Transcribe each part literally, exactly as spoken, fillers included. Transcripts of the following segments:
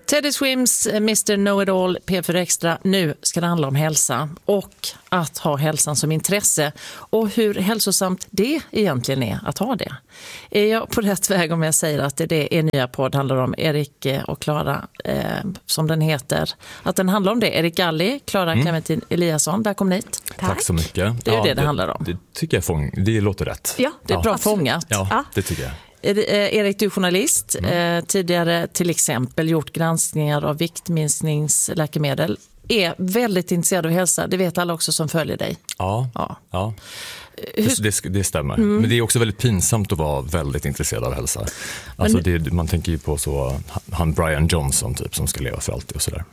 Teddy Swims, mister Know-it-all, P fyra Extra. Nu ska det handla om hälsa och att ha hälsan som intresse och hur hälsosamt det egentligen är att ha det. Är jag på rätt väg om jag säger att det är nya podd handlar om Erik och Klara eh, som den heter. Att den handlar om det. Erik Galli, Klara mm. Clementin Eliasson, välkommen hit. Tack. Tack så mycket. Det är ju ja, det det det handlar om. Det tycker jag fång, det låter rätt. Ja, det är ja. bra Absolut. fångat. Ja, det tycker jag. Erik, du är journalist, Mm. eh, tidigare till exempel gjort granskningar av viktminskningsläkemedel. Är väldigt intresserad av hälsa, det vet alla också som följer dig. Ja, ja. ja. Det, det, det stämmer. Mm. Men det är också väldigt pinsamt att vara väldigt intresserad av hälsa. Alltså Men... det, man tänker ju på så han Brian Johnson typ som ska leva för alltid och sådär.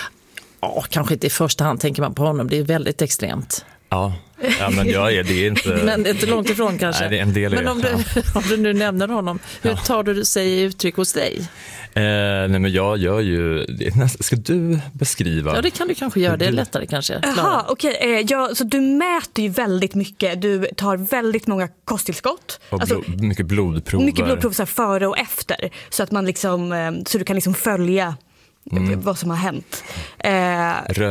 Ja, kanske inte i första hand tänker man på honom, det är väldigt extremt. Ja, ja men jag är det är inte... men det är inte långt ifrån kanske. Nej, det är en del men om du, ja. om du nu nämner honom, hur tar du sig i uttryck hos dig? Eh, nej men jag gör ju... Ska du beskriva? Ja, det kan du kanske göra, det är lättare kanske. Jaha, okej. Okay. Eh, ja, så du mäter ju väldigt mycket, du tar väldigt många kosttillskott. Och alltså, blod, mycket blodprover. Mycket blodprover så här, före och efter. Så att man liksom, eh, så du kan liksom följa... Mm. vad som har hänt. Eh,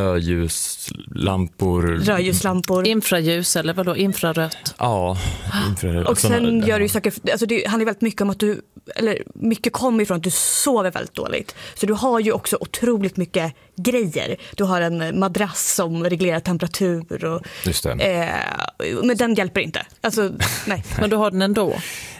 Rödljuslampor. Rödljuslampor. Infraljus eller vadå? Infrarött? Ja, infrarött. Och sen gör du ju saker, alltså det handlar väldigt mycket om att du, eller mycket kommer ifrån att du sover väldigt dåligt. Så du har ju också otroligt mycket grejer. Du har en madrass som reglerar temperatur och... Just det. Eh, men den hjälper inte. Alltså, nej. Men du har den ändå?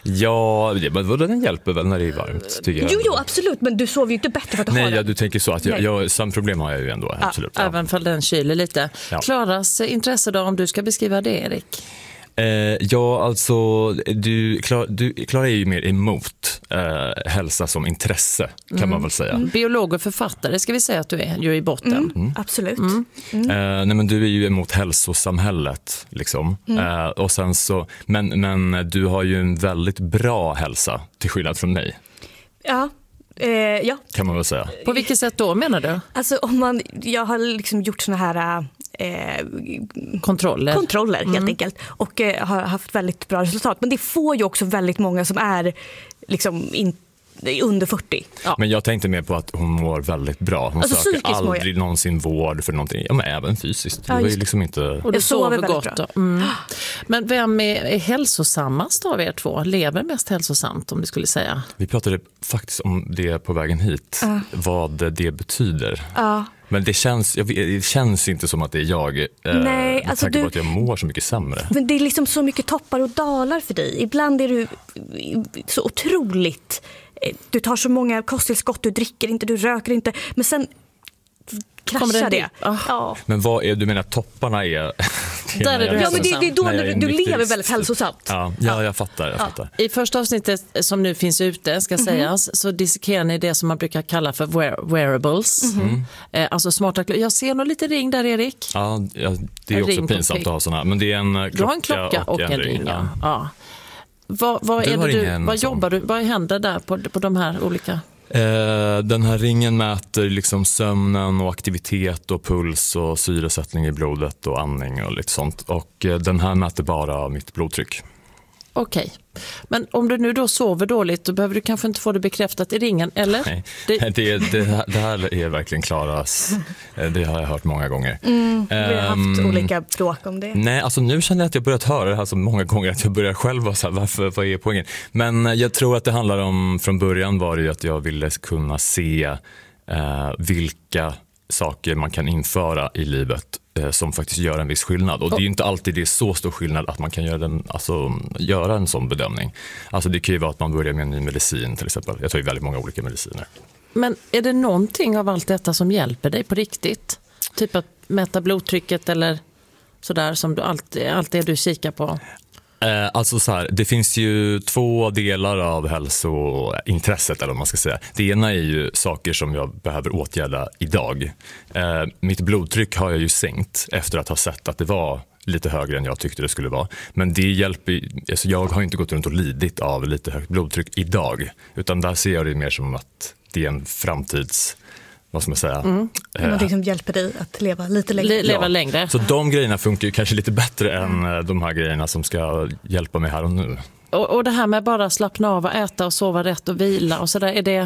Ja, men den hjälper väl när det är varmt, tycker jag. Jo, jo, absolut, men du sover ju inte bättre för att du Nej, har ja, den. du tänker så att jag, jag, samma problem har jag ju ändå, ja, absolut. Ja. Även för den kyler lite. Ja. Klaras intresse då, om du ska beskriva det, Erik? Eh, ja, alltså du, Klar, du Klara är ju mer emot eh, hälsa som intresse, kan mm. man väl säga. Mm. Biolog och författare ska vi säga att du är ju i botten. Mm. Mm. Absolut. Mm. Mm. Eh, nej, men du är ju emot hälsosamhället liksom. Mm. Eh, och sen så, men, men du har ju en väldigt bra hälsa till skillnad från mig. Ja. Eh, ja. Kan man väl säga. På vilket sätt då, menar du? Alltså om man, jag har liksom gjort såna här eh, kontroller, kontroller helt mm. enkelt och eh, har haft väldigt bra resultat. Men det får ju också väldigt många som är liksom inte under fyrtio. Ja. Men jag tänkte mer på att hon mår väldigt bra. Hon alltså, söker aldrig någonsin vård för någonting. Ja, men även fysiskt. Ja, det var ju liksom inte... Och du sover gott. Då. Mm. Men vem är, är hälsosammast av er två? Lever mest hälsosamt, om du skulle säga? Vi pratade faktiskt om det på vägen hit. Uh. Vad det betyder. Uh. Men det känns, jag, det känns inte som att det är jag. Eh, Nej, alltså du, på att jag mår så mycket sämre. Men det är liksom så mycket toppar och dalar för dig. Ibland är du så otroligt... Du tar så många kosttillskott, du dricker inte, du röker inte. Men sen kraschar det. Oh. Ja. Men vad är, du menar topparna är... Där är du ja, men det, det är då när du, du lever väldigt hälsosamt. Ja, ja jag fattar. Jag ja. fattar. I första avsnittet som nu finns ute, ska mm-hmm. sägas, så dissekerar ni det som man brukar kalla för wear- wearables. Mm-hmm. Eh, alltså smarta klockan. Jag ser nog lite ring där, Erik. Ja, ja det är en också pinsamt att ha sådana. Men det är en klocka, du har en klocka och, och en, en ring. Ja. Ja. Vad, vad, är det du, vad jobbar du, vad händer där på, på de här olika? Eh, den här ringen mäter liksom sömnen och aktivitet och puls och syresättning i blodet och andning och lite sånt. Och eh, den här mäter bara mitt blodtryck. Okej. Okay. Men om du nu då sover dåligt, då behöver du kanske inte få det bekräftat i ringen, eller? Nej, det... Det, det, det här är verkligen Klaras. Det har jag hört många gånger. Mm, vi har haft um, olika bråk om det. Nej, alltså nu känner jag att jag börjat höra det här så många gånger att jag börjar själv vara så här, varför, vad är poängen? Men jag tror att det handlar om, från början var det ju att jag ville kunna se eh, vilka saker man kan införa i livet som faktiskt gör en viss skillnad. Och det är ju inte alltid det är så stor skillnad att man kan göra, den, alltså, göra en sån bedömning. Alltså det kan ju vara att man börjar med en ny medicin till exempel. Jag tar ju väldigt många olika mediciner. Men är det någonting av allt detta som hjälper dig på riktigt? Typ att mäta blodtrycket eller sådär som du alltid, allt det du kikar på? Eh, alltså så här, det finns ju två delar av hälsointresset eller vad man ska säga. Det ena är ju saker som jag behöver åtgärda idag. Eh, mitt blodtryck har jag ju sänkt efter att ha sett att det var lite högre än jag tyckte det skulle vara. Men det hjälper, alltså jag har inte gått runt och lidit av lite högt blodtryck idag. Utan där ser jag det mer som att det är en framtids... vad ska man säga? Mm. Någonting som hjälper dig att leva lite längre. Le- leva ja. längre. Så de grejerna funkar ju kanske lite bättre mm. än de här grejerna som ska hjälpa mig här och nu. Och, och det här med bara slappna av och äta och sova rätt och vila och sådär, är det...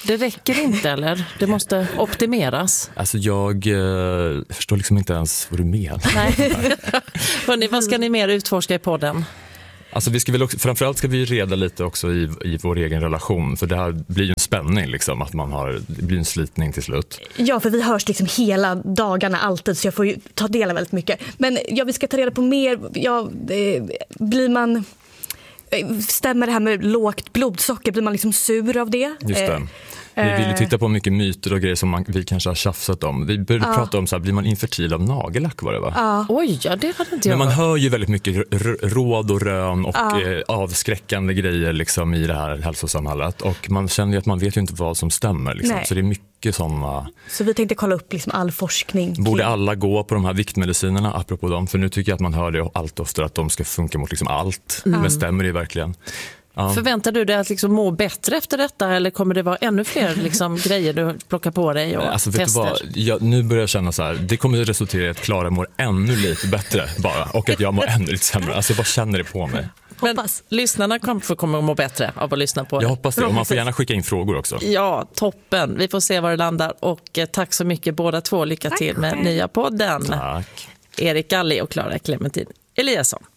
Det räcker inte, eller? Det måste optimeras. Alltså jag eh, förstår liksom inte ens vad du menar. Nej. Hörrni, vad ska ni mer utforska i podden? Alltså vi ska väl också, framförallt ska vi reda lite också i, i vår egen relation. För det här blir ju en spänning liksom, att man har, det blir en slitning till slut. Ja, för vi hörs liksom hela dagarna alltid, så jag får ju ta del av väldigt mycket. Men ja, vi ska ta reda på mer. Ja, eh, blir man... Stämmer det här med lågt blodsocker? Blir man liksom sur av det? Just det. Vi vill ju titta på mycket myter och grejer som man, vi kanske har tjafsat om. Vi började ja. prata om så här, blir man infertil av nagellack, var det va? Ja. Oj, ja, det hade inte jag. Men man hör ju väldigt mycket r- råd och rön och ja. eh, avskräckande grejer liksom i det här hälsosamhället. Och man känner ju att man vet ju inte vad som stämmer. Liksom. Så det är mycket sådana... Så vi tänkte kolla upp liksom all forskning. Borde alla gå på de här viktmedicinerna, apropå dem? För nu tycker jag att man hör det allt oftare att de ska funka mot liksom allt. Mm. Men stämmer det verkligen? Ja. Förväntar du dig att liksom må bättre efter detta, eller kommer det vara ännu fler liksom grejer du plockar på dig och alltså, tester? Vet du vad? Jag, nu börjar jag känna så här, det kommer att resultera i att Klara mår ännu lite bättre bara, och att jag mår ännu lite sämre. Alltså jag bara känner det på mig. Men hoppas. Lyssnarna kommer, kommer att må bättre av att lyssna på det. Jag hoppas det, och man får gärna skicka in frågor också. Ja, toppen. Vi får se var det landar, och eh, tack så mycket båda två. Lycka till med nya podden. Tack. Erik Galli och Klara Clementin Eliasson.